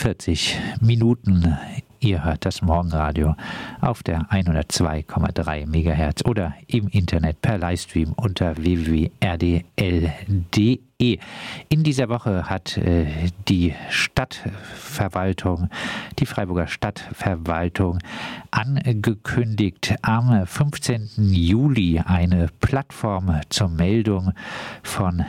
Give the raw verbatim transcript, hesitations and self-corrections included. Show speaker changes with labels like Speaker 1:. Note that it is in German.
Speaker 1: vierzig Minuten. Ihr hört das Morgenradio auf der hundertzwei Komma drei Megahertz oder im Internet per Livestream unter w w w punkt r d l punkt d e. In dieser Woche hat äh, die Stadtverwaltung, die Freiburger Stadtverwaltung angekündigt, am fünfzehnten Juli eine Plattform zur Meldung von